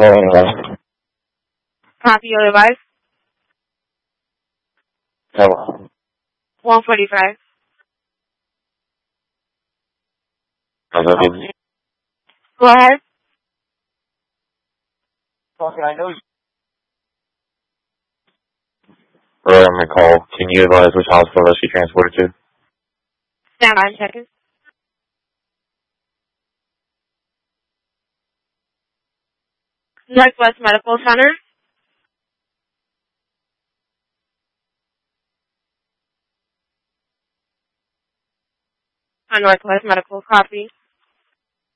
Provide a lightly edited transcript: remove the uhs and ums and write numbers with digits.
Copy your device. Hello. 145. Hello. Go ahead. I know. Right on my call. Can you advise which hospital that she transported to? Stand by, I'm checking. Northwest Medical Center. On Northwest Medical, copy.